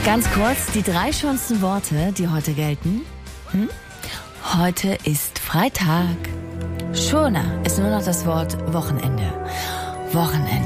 Ganz kurz, die 3 schönsten Worte, die heute gelten. Heute ist Freitag. Schöner ist nur noch das Wort Wochenende. Wochenende.